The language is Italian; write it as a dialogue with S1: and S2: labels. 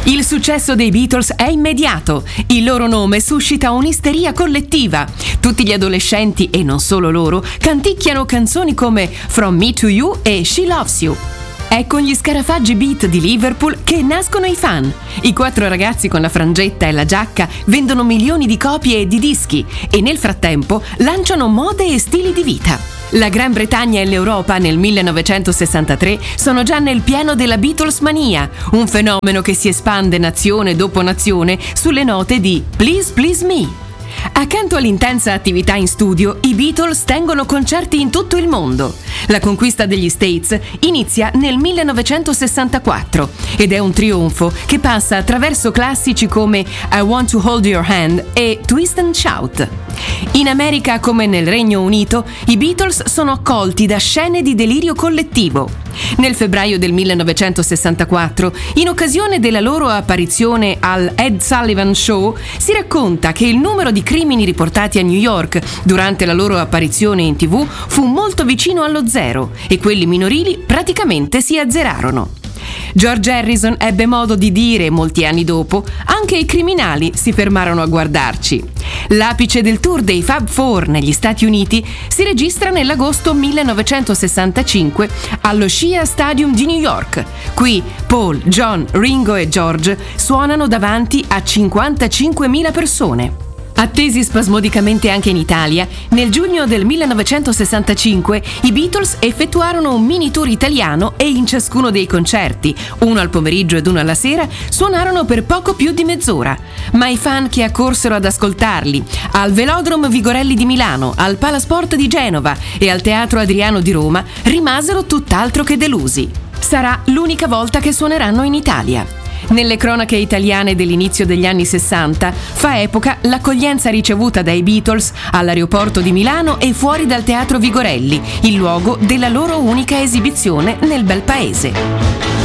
S1: Il successo dei Beatles è immediato. Il loro nome suscita un'isteria collettiva. Tutti gli adolescenti, e non solo loro, canticchiano canzoni come From Me to You e She Loves You. È con gli scarafaggi beat di Liverpool che nascono i fan. I 4 ragazzi con la frangetta e la giacca vendono milioni di copie e di dischi e nel frattempo lanciano mode e stili di vita. La Gran Bretagna e l'Europa nel 1963 sono già nel pieno della Beatles mania, un fenomeno che si espande nazione dopo nazione sulle note di Please Please Me. Accanto all'intensa attività in studio, i Beatles tengono concerti in tutto il mondo. La conquista degli States inizia nel 1964 ed è un trionfo che passa attraverso classici come I Want to Hold Your Hand e Twist and Shout. In America, come nel Regno Unito, i Beatles sono accolti da scene di delirio collettivo. Nel febbraio del 1964, in occasione della loro apparizione al Ed Sullivan Show, si racconta che il numero di crimini riportati a New York durante la loro apparizione in TV fu molto vicino allo zero e quelli minorili praticamente si azzerarono. George Harrison ebbe modo di dire molti anni dopo: anche i criminali si fermarono a guardarci. L'apice del tour dei Fab Four negli Stati Uniti si registra nell'agosto 1965 allo Shea Stadium di New York. Qui Paul, John, Ringo e George suonano davanti a 55.000 persone. Attesi spasmodicamente anche in Italia, nel giugno del 1965 i Beatles effettuarono un mini tour italiano e in ciascuno dei concerti, uno al pomeriggio ed uno alla sera, suonarono per poco più di mezz'ora. Ma i fan che accorsero ad ascoltarli al Velodrome Vigorelli di Milano, al Palasport di Genova e al Teatro Adriano di Roma rimasero tutt'altro che delusi. Sarà l'unica volta che suoneranno in Italia. Nelle cronache italiane dell'inizio degli anni 60 fa epoca l'accoglienza ricevuta dai Beatles all'aeroporto di Milano e fuori dal Teatro Vigorelli, il luogo della loro unica esibizione nel bel paese.